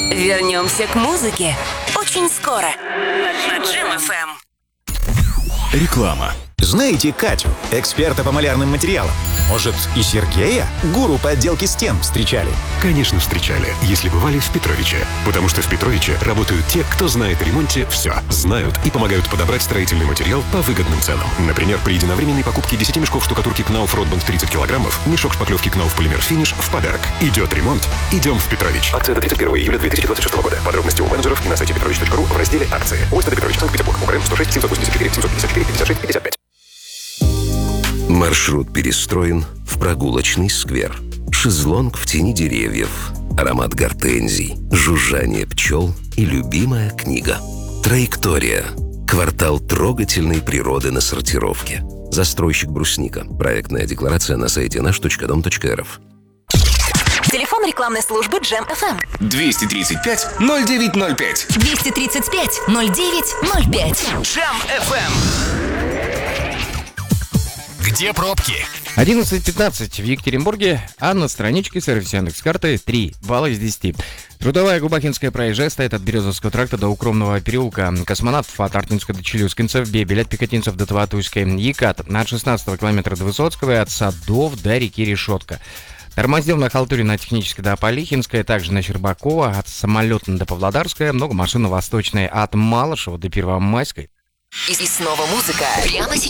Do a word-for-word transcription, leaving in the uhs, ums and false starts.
Вернемся к музыке очень скоро на Джем эф эм. Реклама. Знаете Катю, эксперта по малярным материалам? Может, и Сергея, гуру по отделке стен, встречали? Конечно, встречали, если бывали в Петровиче. Потому что в Петровиче работают те, кто знает о ремонте все. Знают и помогают подобрать строительный материал по выгодным ценам. Например, при единовременной покупке десяти мешков штукатурки Кнауф Ротбанд тридцать килограммов, мешок шпаклевки Кнауф Полимер Финиш в подарок. Идет ремонт, идем в Петрович. Акция до тридцать первого июля две тысячи двадцать шестого года. Подробности у менеджеров и на сайте петрович точка ру в разделе «Акции». Улица Петрович, Санкт-Петербург. УКРМ сто шесть семьсот восемьдесят четыре семьсот пятьдесят четыре пятьдесят шесть пятьдесят пять. Маршрут перестроен в прогулочный сквер. Шезлонг в тени деревьев, аромат гортензий, жужжание пчел и любимая книга. Траектория. Квартал трогательной природы на сортировке. Застройщик «Брусника». Проектная декларация на сайте наш точка дом точка эр эф. Телефон рекламной службы Джем эф эм. двести тридцать пять ноль девять ноль пять. двести тридцать пять ноль девять ноль пять. Джем эф эм. Где пробки? одиннадцать пятнадцать в Екатеринбурге, а на страничке сервиса Яндекс.Карты три балла из десяти. Трудовая Губахинская проезжая стоит от Березовского тракта до Укромного переулка. Космонавтов от Артинска до Челюскинцев, Бебель от Пехотинцев до Тватуйской, Екат от шестнадцатого километра до Высоцкого и от Садов до реки Решетка. Тормоздел на Халтуре на Технической до Полихинской, также на Щербакова, от Самолетной до Павлодарская, много машин на Восточной от Малышева до Первомайской. И снова музыка прямо сейчас.